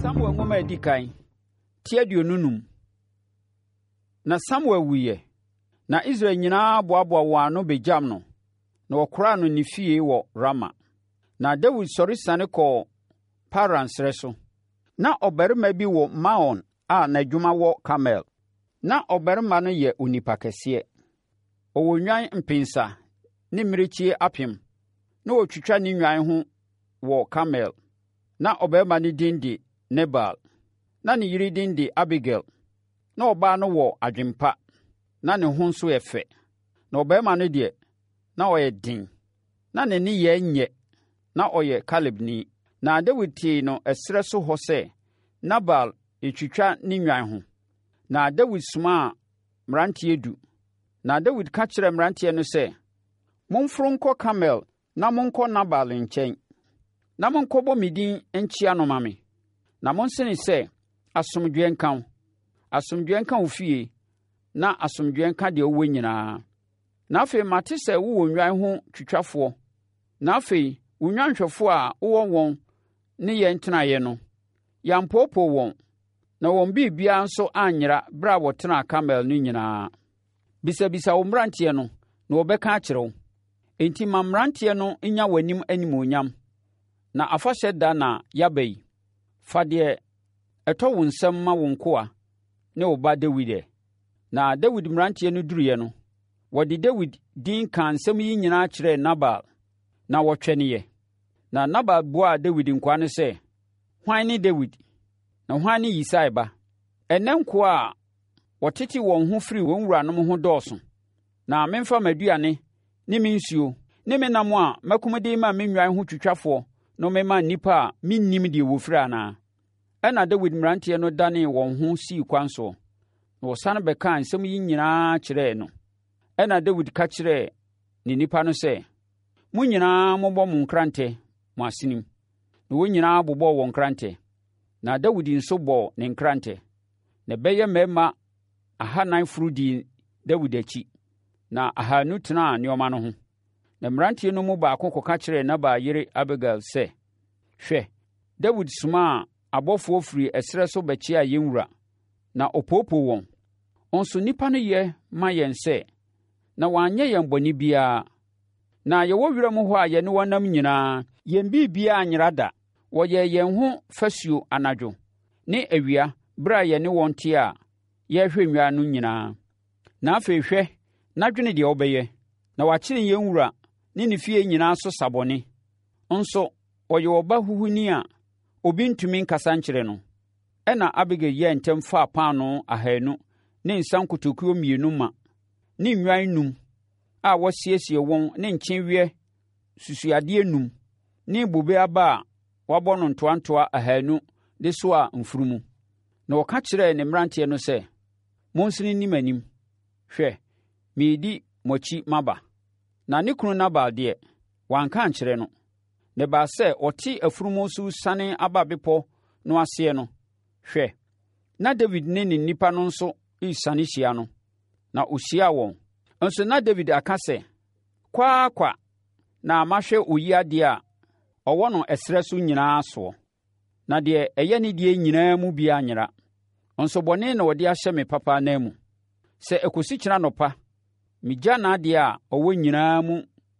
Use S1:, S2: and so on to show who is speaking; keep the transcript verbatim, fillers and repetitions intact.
S1: Samuel nwoma edi kan tie aduonu num. Na Samuel wuye na Israel nyinaa boaboa wɔn ano begyam no na wɔkora no ne fie wɔ Rama. Na Dawid sɔre sane kɔɔ Paran srɛ so. Na ɔbarima bi wɔ Maon a n'adwuma wɔ Karmel. Na ɔbarima no yɛ onipa kɛseɛ. Ɔwɔ nnwan mpensa ne mmirekyie apem. Na ɔtwitwa ne nnwan ho wɔ Karmel. Na ɔbarima no din de Nebal. Na ne yere din de Abigail. Na ɔbaa no wɔ adwempa. Na ne ho nso yɛ fɛ. Na ɔbarima no deɛ, na ɔyɛ den. Na ne nneyɛɛ nyɛ. Na ɔyɛ Kalebni. Na Dawid tee no ɛserɛ so hɔ sɛ Nabal ɛtwitwa ne nnwan ho. Na Dawid somaa mmeranteɛ du. Na Dawid ka kyerɛɛ mmeranteɛ no sɛ, momforo nkɔ Karmel na monkɔ Nabal nkyɛn. Na monkɔbɔ me din nkyia no ma me. Na monsene sɛ, asomdwoeɛ nka wo. Asomdwoeɛ nka wo fie, na asomdwoeɛ nka deɛ wowɔ nyinaa. Na afei mate sɛ wowɔ nnwan ho twitwafoɔ. Na afei wo nnwanhwɛfoɔ a wowɔ wɔn ne yɛn tenaeɛ no, yɛampoopoo wɔn, na wɔn biribiara nso anyera berɛ a wɔtenaa Karmel no nyinaa. Bisabisa wo mmeranteɛ no, na wɔbɛka akyerɛ wo. Enti ma mmeranteɛ no nya w'anim animuonyam. Na afahyɛ da na yaba yi, fa deɛ ɛtɔ wo nsɛm ma wo nkoa ne wo ba Dawid ɛ. Na Dawid mmeranteɛ no duruiɛ no, wɔde Dawid din kaa nsɛm yi nyinaa kyerɛɛ Nabal, na wɔtwɛneeɛ. Na Nabal buaa Dawid nkoa no sɛ, hwan ne Dawid? Na hwan ne Yisai ba? Ɛnnɛ nkoa a wɔtete wɔn ho firi wɔn wuranom ho dɔɔso. Na memfa m'aduane ne me nsuo ne me nam a makumode ma me nnwan ho twitwafoɔ no mema nnipa a mennim deɛ wɔfiri anaa? Ɛna Dawid mmeranteɛ no danee wɔn ho sii kwan soɔ. Na wɔsane bɛkaa nsɛm yi nyinaa kyerɛɛ no. Ɛna Dawid ka kyerɛɛ ne nnipa no sɛ, mo nyinaa mobɔ mo nkrantɛ mo asenim. Na wɔn nyinaa bobɔɔ wɔn nkrantɛ. Na Dawid nso bɔɔ ne nkrantɛ. Na ɛbɛyɛ mmarima ahanan foro dii Dawid akyi. Na ahanu tenaa nneɛma no ho. Na mmeranteɛ no mu baako kɔka kyerɛɛ Nabal yere Abigail sɛ, hwɛ, Dawid somaa abɔfoɔ firi ɛserɛ so bɛkyeaa yɛn wura, na ɔpoopoo wɔn. Ɔnso nnipa no yɛ ma yɛn sɛ, na wanyɛ yɛn bɔne biara. Na yɛwɔ wiram hɔ a yɛne wɔnam nyinaa, yɛn biribiara anyera da. Wɔyɛɛ yɛn ho fasuo anadwo ne awia berɛ a yɛne wɔn te a yɛrehwɛ nnwan no nyinaa. Na afei hwɛ, n'adwene deɛ ɔbɛyɛ, na wakyere yɛn wura ne ne fie nyinaa so sabɔne. Nso ɔyɛ ɔba huhuni a obi ntumi nkasa nkyerɛ no. Ɛna Abigail yɛɛ ntɛm faa paano ahanu ne nsa nkotokuo mmienu ma, ne nnwan num a wɔasiesie wɔn ne nkyenweɛ susuadeɛ num ne bobe aba a wɔabɔ no ntoantoa ahanu de so a mfurumu. Na wɔka kyerɛɛ ne mmeranteɛ no sɛ, monsene nnim anim. Hwɛ, meedi mo akyi maba. Na ne kunu Nabal deɛ, wanka ankyerɛ no. Na ɛbaa sɛ ɔte afurumu so sane aba bepɔ no aseɛ no, hwɛ, na Dawid ne ne nnipa no nso resane hyia no. Na ɔhyiaa wɔn. Nso na Dawid aka sɛ, kwaakwa na mahwɛ oyi adeɛ a ɔwɔ no ɛserɛ so nyinaa soɔ. Na deɛ ɛyɛ ne deɛ nyinaa mu biara anyera. Nso bɔne na ɔde ahyɛ me papa nan mu. Sɛ ɛkɔsi kyena nɔpa, megya n'adeɛ a ɔwɔ nyinaa mu